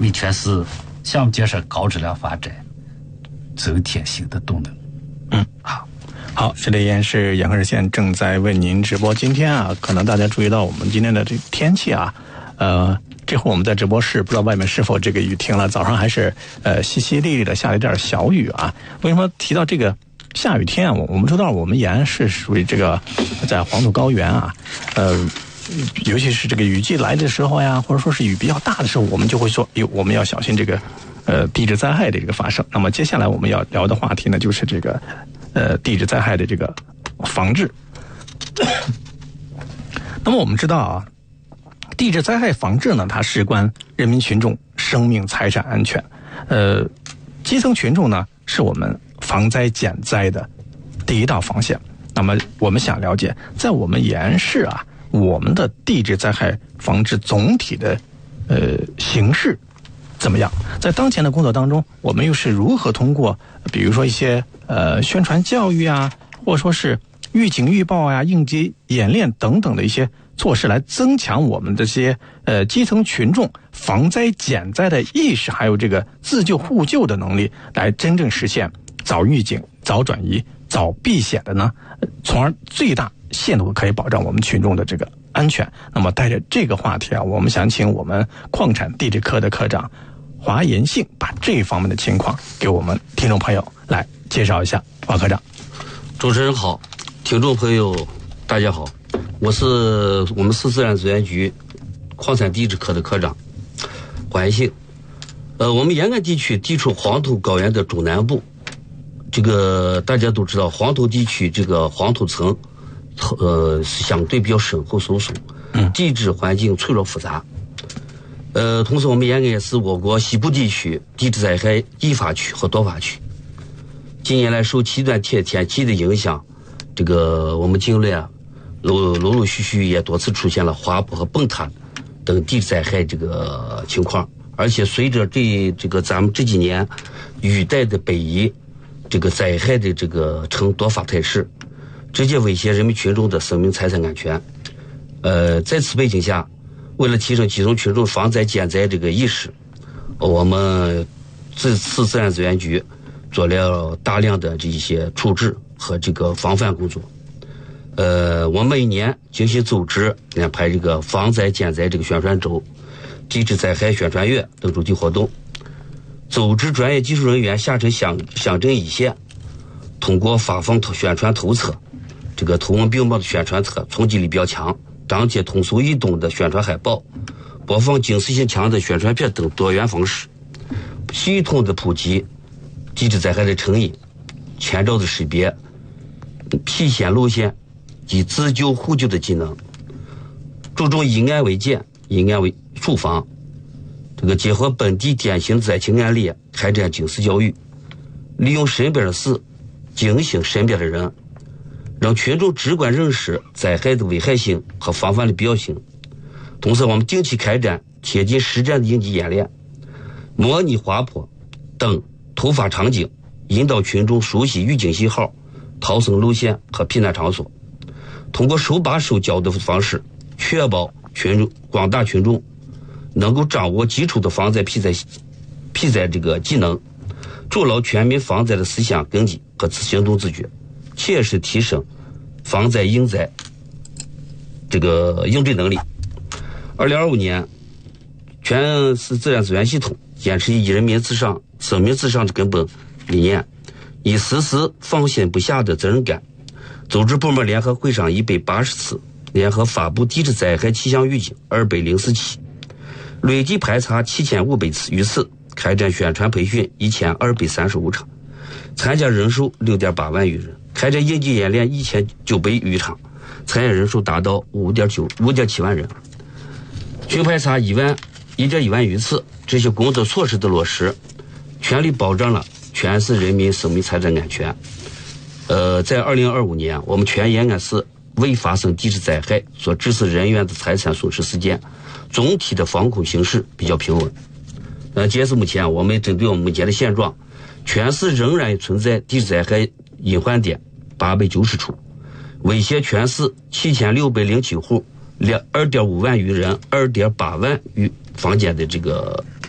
为全市项目建设高质量发展增添新的动能。 好，这里依然是阳河县正在为您直播。今天啊，可能大家注意到我们今天的这天气啊，这会儿我们在直播室，不知道外面是否这个雨停了。早上还是淅淅沥沥的下了一点小雨啊。为什么提到这个下雨天啊？我们知道我们延安是属于这个在黄土高原啊，尤其是这个雨季来的时候呀，或者说是雨比较大的时候，我们就会说，我们要小心这个地质灾害的这个发生。那么接下来我们要聊的话题呢，就是这个地质灾害的这个防治。那么我们知道啊，地质灾害防治呢，它事关人民群众生命财产安全。基层群众呢，是我们防灾减灾的第一道防线。那么我们想了解，在我们延安市啊，我们的地质灾害防治总体的形势怎么样？在当前的工作当中，我们又是如何通过比如说一些宣传教育啊，或者说是预警预报啊、应急演练等等的一些措施，来增强我们这些基层群众防灾减灾的意识，还有这个自救互救的能力，来真正实现早预警、早转移、早避险的呢？从而最大限度可以保障我们群众的这个安全。那么带着这个话题啊，我们想请我们矿产地质科的科长华延信把这方面的情况给我们听众朋友来介绍一下。华科长。 主持人好，听众朋友大家好，我是我们市自然资源局矿产地质科的科长华延信。我们延安地区地处黄土高原的中南部，这个大家都知道，黄土地区这个黄土层相对比较深厚松松，地质环境脆弱复杂。同时我们延安也是我国西部地区地质灾害易发区和多发区。近年来受极端天气的影响，这个我们境内啊陆续也多次出现了滑坡和崩塌等地质灾害这个情况。而且随着这个咱们这几年雨带的北移，这个灾害的这个呈多发态势，直接威胁人民群众的生命财产安全。在此背景下，为了提升基层群众防灾减灾这个意识，我们市自然资源局做了大量的这一些处置和这个防范工作。我每年精心组织安排这个防灾减灾这个宣传周、地质灾害宣传月等主题活动，组织专业技术人员下沉乡镇一线，通过发放宣传图册，这个图文并茂的宣传册，冲击力比较强，张贴通俗易懂的宣传海报，播放警示性强的宣传片等多元方式，系统的普及地质灾害的成因、前兆的识别、避险路线及自救互救的技能，注重以案为鉴、以案为处防，这个结合本地典型灾情案例开展警示教育，利用身边的事警醒身边的人，让群众直观认识灾害的危害性和防范的必要性。同时我们定期开展贴近实战的应急演练，模拟滑坡等突发场景，引导群众熟悉预警信号、逃生路线和避难场所，通过手把手教的方式，确保广大群众能够掌握基础的防灾避灾这个技能，筑牢全民防灾的思想根基和行动自觉，切实提升防灾应灾这个应对能力。2025年，全市自然资源系统坚持以人民至上、生命至上的根本理念，以实施放心不下的责任感，组织部门联合会商180次，联合发布地质灾害气象预警204期，累计排查7500次余次，开展宣传培训1235场，参加人数6.8万余人，开展应急演练1900余场，参演人数达到5.7万人，群排查1.1万余次。这些工作措施的落实，全力保障了全市人民生命财产安全。在2025年，我们全延安市未发生地质灾害所致使人员的财产损失事件，总体的防控形势比较平稳。截至目前，我们针对我们目前的现状，全市仍然存在地质灾害隐患点890处，威胁全市7607户、2.5万余人、2.8万余房间的这个